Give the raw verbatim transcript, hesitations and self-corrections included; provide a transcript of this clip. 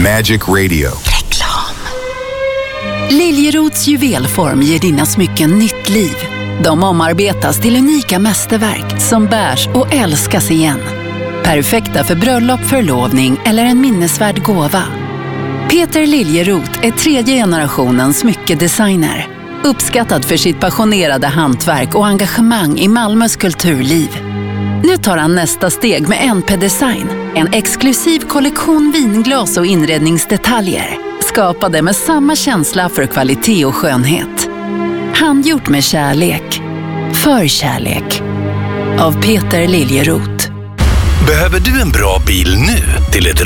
Magic Radio. Reklam. Liljerots juvelform ger dina smycken nytt liv. De omarbetas till unika mästerverk som bärs och älskas igen. Perfekta för bröllop, förlovning eller en minnesvärd gåva. Peter Liljeroth är tredje generationens smyckedesigner. Uppskattad för sitt passionerade hantverk och engagemang i Malmös kulturliv. Nu tar han nästa steg med N P Design. En exklusiv kollektion vinglas och inredningsdetaljer. Skapade med samma känsla för kvalitet och skönhet. Handgjort med kärlek. För kärlek. Av Peter Liljeroth. Behöver du en bra bil nu till ett